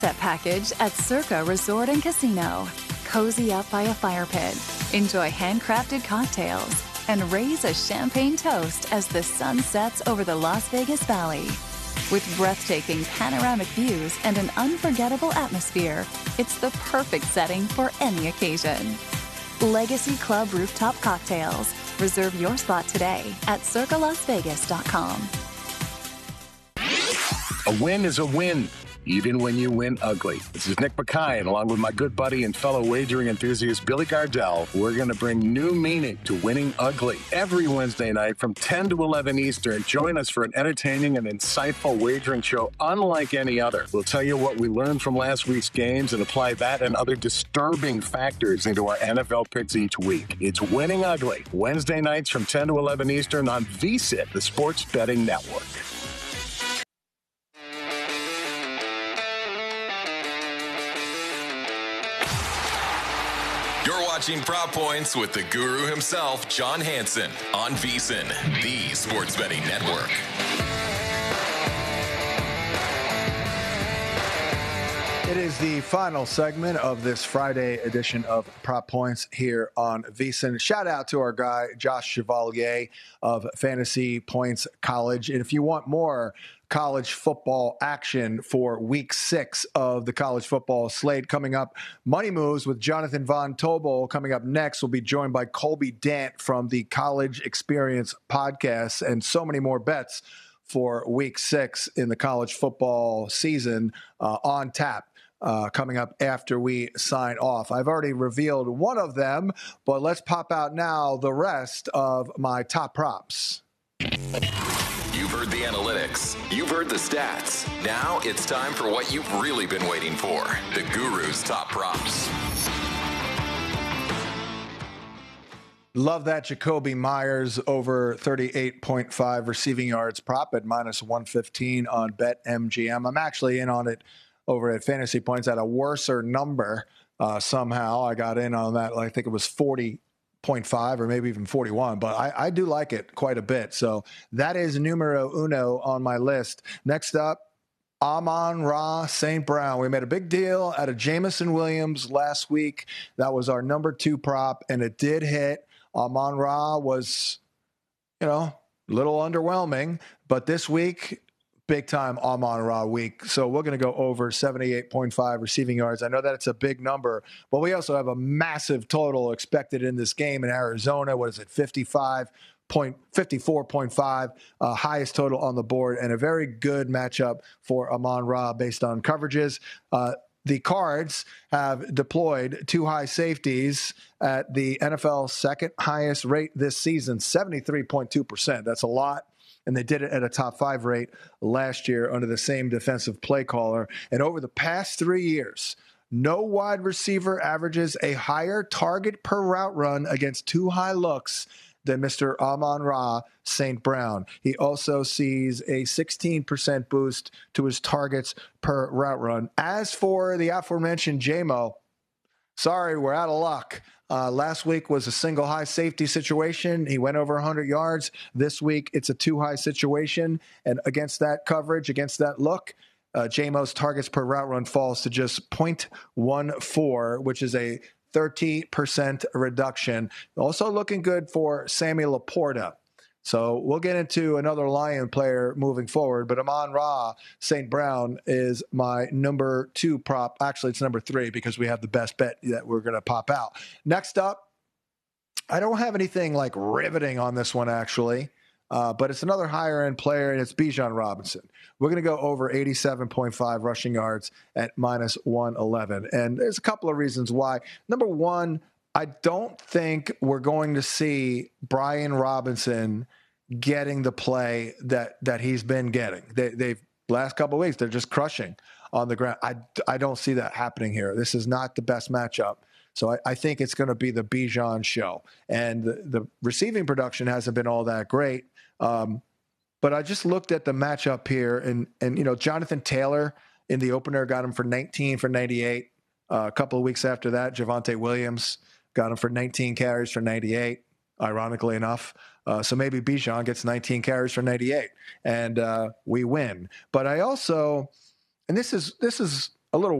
Set package at Circa Resort and Casino. Cozy up by a fire pit, enjoy handcrafted cocktails, and raise a champagne toast as the sun sets over the Las Vegas Valley. With breathtaking panoramic views and an unforgettable atmosphere, it's the perfect setting for any occasion. Legacy Club Rooftop Cocktails. Reserve your spot today at circalasvegas.com. A win is a win, even when you win ugly. This is Nick Mackay, and along with my good buddy and fellow wagering enthusiast Billy Gardell, we're going to bring new meaning to winning ugly. Every Wednesday night from 10 to 11 Eastern, join us for an entertaining and insightful wagering show unlike any other. We'll tell you what we learned from last week's games and apply that and other disturbing factors into our NFL picks each week. It's Winning Ugly, Wednesday nights from 10 to 11 Eastern on VSiN, the Sports Betting Network. You're watching Prop Points with the guru himself, John Hansen, on VSiN, the Sports Betting Network. It is the final segment of this Friday edition of Prop Points here on VSiN. Shout out to our guy, Josh Chevalier of Fantasy Points College. And if you want more college football action for week 6 of the college football slate coming up, Money Moves with Jonathan Von Tobel coming up next. We'll be joined by Colby Dant from the College Experience podcast, and so many more bets for week 6 in the college football season on tap. Coming up after we sign off. I've already revealed one of them, but let's pop out now the rest of my top props. You've heard the analytics. You've heard the stats. Now it's time for what you've really been waiting for, the Guru's top props. Love that Jacoby Myers over 38.5 receiving yards prop at minus 115 on BetMGM. I'm actually in on it over at Fantasy Points at a worser number. Somehow I got in on that. I think it was 40.5 or maybe even 41, but I do like it quite a bit. So that is numero uno on my list. Next up, Amon-Ra St. Brown. We made a big deal out of Jameson Williams last week. That was our number 2 prop, and it did hit. Amon-Ra was, a little underwhelming, but this week, big time Amon-Ra week. So we're going to go over 78.5 receiving yards. I know that it's a big number, but we also have a massive total expected in this game in Arizona. What is it? 54.5, highest total on the board, and a very good matchup for Amon-Ra based on coverages. The Cards have deployed 2 high safeties at the NFL's second highest rate this season, 73.2%. That's a lot. And they did it at a top 5 rate last year under the same defensive play caller. And over the past 3 years, no wide receiver averages a higher target per route run against 2 high looks than Mr. Amon-Ra St. Brown. He also sees a 16% boost to his targets per route run. As for the aforementioned JMO, sorry, we're out of luck. Last week was a single high safety situation. He went over 100 yards. This week, it's a 2 high situation. And against that coverage, against that look, JMO's targets per route run falls to just 0.14, which is a 30% reduction. Also looking good for Sammy Laporta. So we'll get into another Lion player moving forward, but Amon-Ra St. Brown is my number 2 prop. Actually, it's number 3 because we have the best bet that we're going to pop out. Next up, I don't have anything like riveting on this one, actually, but it's another higher-end player, and it's Bijan Robinson. We're going to go over 87.5 rushing yards at minus 111, and there's a couple of reasons why. Number one, I don't think we're going to see Brian Robinson getting the play that he's been getting. They've last couple of weeks, they're just crushing on the ground. I don't see that happening here. This is not the best matchup. So I think it's going to be the Bijan show. And the receiving production hasn't been all that great. But I just looked at the matchup here, and Jonathan Taylor in the opener got him for 19 for 98. A couple of weeks after that, Javonte Williams got him for 19 carries for 98, ironically enough. So maybe Bijan gets 19 carries for 98, and we win. But I also, and this is a little